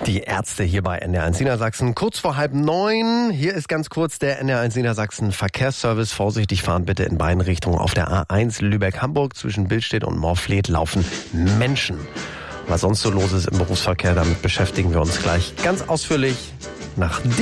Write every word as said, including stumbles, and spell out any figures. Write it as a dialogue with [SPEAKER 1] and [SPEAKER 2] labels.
[SPEAKER 1] Die Ärzte hier bei N D R eins Niedersachsen. Kurz vor halb neun. Hier ist ganz kurz der N D R eins Niedersachsen Verkehrsservice. Vorsichtig fahren bitte in beiden Richtungen. Auf der A eins Lübeck-Hamburg zwischen Billstedt und Morfleet laufen Menschen. Was sonst so los ist im Berufsverkehr, damit beschäftigen wir uns gleich ganz ausführlich nach